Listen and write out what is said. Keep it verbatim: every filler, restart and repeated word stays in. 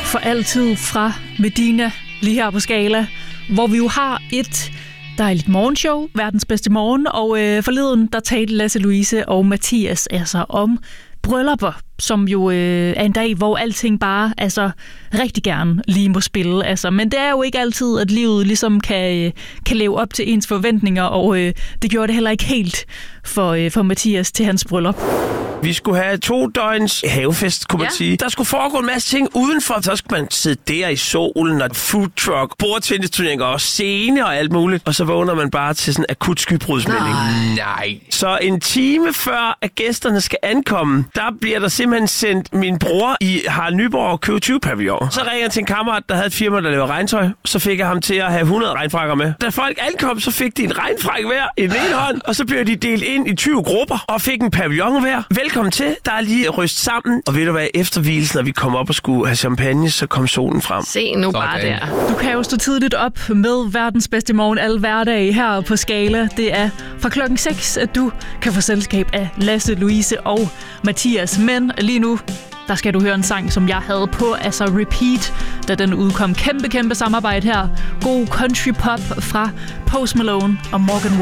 for altid fra Medina, lige her på Skala, hvor vi jo har et dejligt morgenshow, verdens bedste morgen, og øh, forleden, der talte Lasse Louise og Mathias altså om bryllupper, som jo øh, er en dag, hvor alting bare altså rigtig gerne lige må spille. Altså, men det er jo ikke altid, at livet ligesom kan, øh, kan leve op til ens forventninger, og øh, det gjorde det heller ikke helt for, øh, for Mathias til hans bryllup. Vi skulle have to døgns havefest, kunne man ja. sige. Der skulle foregå en masse ting udenfor. Så skulle man sidde der i solen, og food truck, bordtennisturneringer og scene og alt muligt. Og så vågner man bare til sådan en akut skybrudsmelding. Nej. Nej. Så en time før, at gæsterne skal ankomme, der bliver der simpelthen sendt min bror i Harald Nyborg K tyve pavillon. Så ringer jeg til en kammerat, der havde et firma, der laver regntøj. Så fik jeg ham til at have hundrede regnfrakker med. Da folk ankom, så fik de en regnfrak hver i den ene hånd, og så blev de delt ind i tyve grupper og fik en pavillon hver. Velkommen til. Der er lige ryst sammen. Og ved du hvad, efter hvilsen, når vi kom op og skulle have champagne, så kom solen frem. Se nu bare der. Du kan jo stå tidligt op med verdens bedste morgen alle hverdage her på Skala. Det er fra klokken seks, at du kan få selskab af Lasse, Louise og Mathias. Men lige nu, der skal du høre en sang, som jeg havde på, altså repeat, da den udkom. Kæmpe, kæmpe samarbejde her. God country pop fra Post Malone og Morgan